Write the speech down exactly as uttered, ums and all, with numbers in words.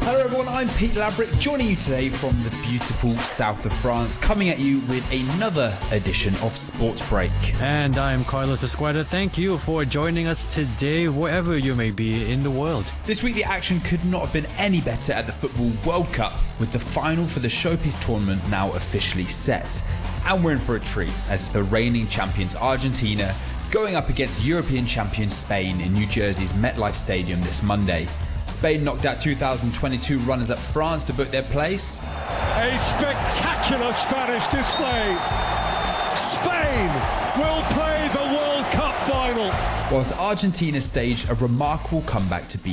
Hello everyone, I'm Pete Labrick, joining you today from the beautiful south of France, coming at you with another edition of Sports Break. And I'm Carlos Esqueda. Thank you for joining us today, wherever you may be in the world. This week the action could not have been any better at the Football World Cup, with the final for the Showpiece tournament now officially set. And we're in for a treat, as it's the reigning champions Argentina going up against European champions Spain in New Jersey's MetLife Stadium this Monday. Spain knocked out two thousand twenty-two runners-up France to book their place. A spectacular Spanish display. Spain will play the World Cup final. Whilst Argentina staged a remarkable comeback to beat